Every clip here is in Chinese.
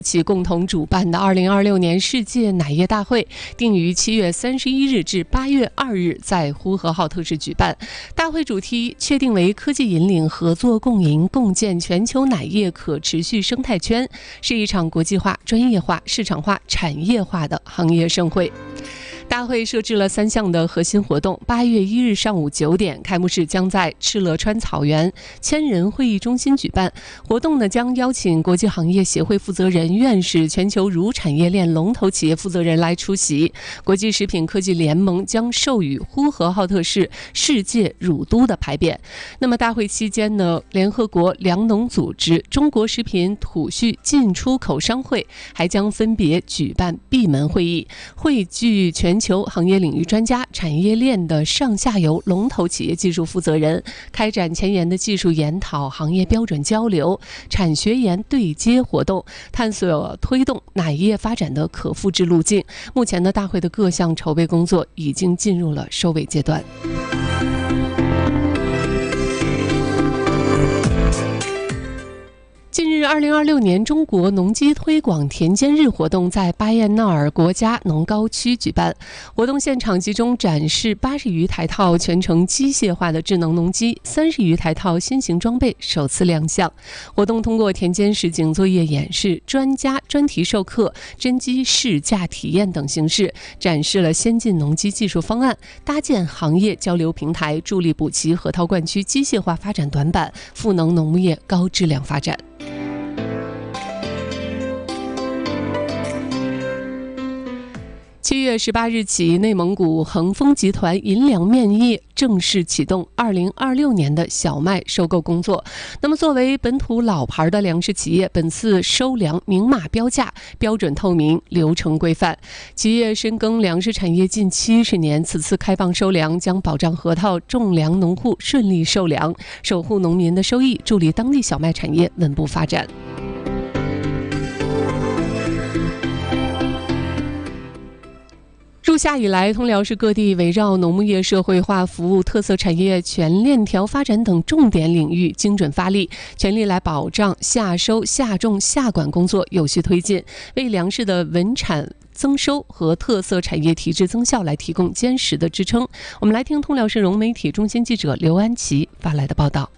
其共同主办的2026年世界奶业大会定于7月31日至8月2日在呼和浩特市举办。大会主题确定为科技引领合作共赢，共建全球奶业可持续生态圈，是一场国际化、专业化、市场化、产业化的行业盛会。大会设置了3项的核心活动。8月1日上午9点，开幕式将在敕勒川草原千人会议中心举办。活动呢将邀请国际行业协会负责人、院士、全球乳产业链龙头企业负责人来出席。国际食品科技联盟将授予呼和浩特市世界乳都的牌匾。那么大会期间呢，联合国粮农组织、中国食品土畜进出口商会还将分别举办闭门会议，汇聚全球行业领域专家、产业链的上下游龙头企业技术负责人，开展前沿的技术研讨、行业标准交流、产学研对接活动，探索推动奶业发展的可复制路径。目前的大会的各项筹备工作已经进入了收尾阶段。近日，2026年中国农机推广田间日活动在巴彦淖尔国家农高区举办。活动现场集中展示80余台套全程机械化的智能农机，30余台套新型装备首次亮相。活动通过田间实景作业演示、专家专题授课、真机试驾体验等形式，展示了先进农机技术方案，搭建行业交流平台，助力补齐河套灌区机械化发展短板，赋能农牧业高质量发展。7月18日起，内蒙古恒丰集团银粮面业正式启动2026年的小麦收购工作。那么，作为本土老牌的粮食企业，本次收粮明码标价，标准透明，流程规范。企业深耕粮食产业近70年，此次开放收粮将保障河套种粮农户顺利受粮，守护农民的收益，助力当地小麦产业稳步发展。入夏以来，通辽市各地围绕农牧业社会化服务、特色产业全链条发展等重点领域精准发力，全力来保障夏收、夏种、夏管工作有序推进，为粮食的稳产增收和特色产业提质增效来提供坚实的支撑。我们来听通辽市融媒体中心记者刘安琪发来的报道。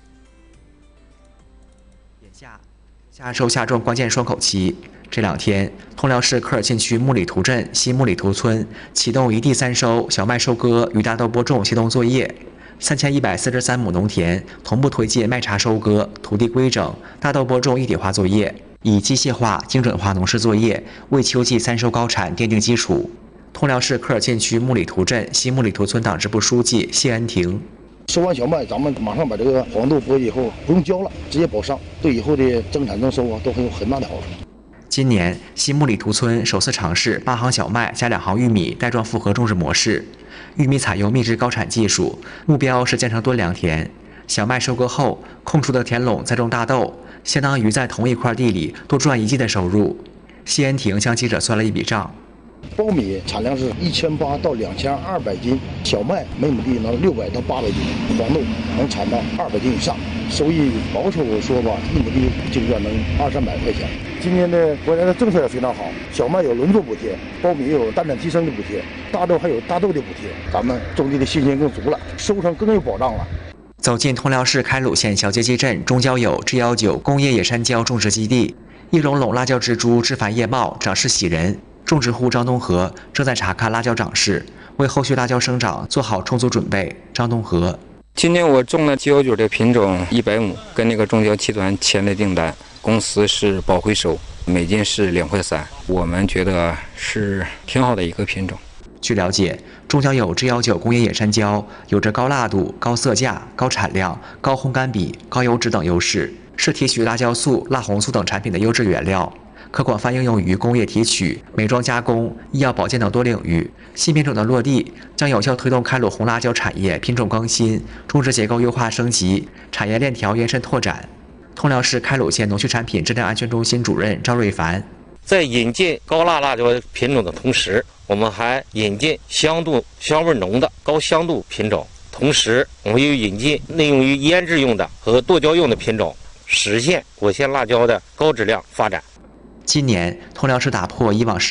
眼下，夏收夏种关键双口期。这2天，通辽市科尔沁区木里图镇西木里图村启动一地3收小麦收割与大豆播种协同作业，3143亩农田同步推进麦茬收割、土地规整、大豆播种一体化作业，以机械化、精准化农事作业为秋季3收高产奠定基础。通辽市科尔沁区木里图镇西木里图村党支部书记谢恩婷。 收完小麦，咱们马上把这个黄豆播以后不用浇了，直接保上，对以后的增产增收都有很大的好处。 今年，西木里图村首次尝试8行小麦加2行玉米带状复合种植模式，玉米采用密植高产技术，目标是建成多粮田。小麦收割后，空出的田垄再种大豆，相当于在同一块地里多赚1季的收入。谢恩婷向记者算了一笔账。 苞米产量是1800到2200斤，小麦每亩地能600到800斤，黄豆能产到200斤以上，收益保守说吧，1亩地净赚能200-300块钱。今年的国家的政策也非常好，小麦有轮作补贴，苞米有单产提升的补贴，大豆还有大豆的补贴，咱们种地的信心更足了，收成更有保障了。 走进通辽市开鲁县小街基镇中交友 G19 工业野山椒种植基地，一垄垄辣椒植株枝繁叶茂，长势喜人。种植户张东和正在查看辣椒长势，为后续辣椒生长做好充足准备。张东和： 今年我种了G19的品种100亩，跟那个中交集团签的订单，公司是保回收，每斤是2.3块，我们觉得是挺好的一个品种。 据了解，中交友G19工业野山椒有着高辣度、高色价、高产量、高烘干比、高油脂等优势，是提取辣椒素、辣红素等产品的优质原料。可广泛应用于工业提取、美妆加工、医药保健等多领域。新品种的落地将有效推动开鲁红辣椒产业品种更新、种植结构优化升级、产业链条延伸拓展。通辽市开鲁县农畜产品质量安全中心主任赵瑞凡： 在引进高辣辣椒品种的同时，我们还引进香味浓的高香度品种，同时我们又引进内用于腌制用的和剁椒用的品种，实现我县辣椒的高质量发展。 今年通粮市打破以往